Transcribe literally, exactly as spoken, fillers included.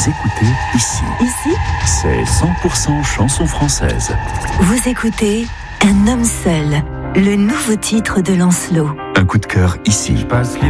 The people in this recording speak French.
Vous écoutez ici. Ici, c'est cent pour cent chanson française. Vous écoutez Un homme seul, le nouveau titre de Lancelot. Un coup de cœur ici. Je passe les